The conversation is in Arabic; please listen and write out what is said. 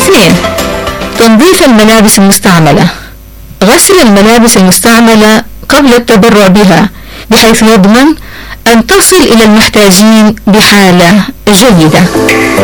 2. تنظيف الملابس المستعملة. غسل الملابس المستعملة قبل التبرع بها بحيث يضمن أن تصل إلى المحتاجين بحالة جيدة.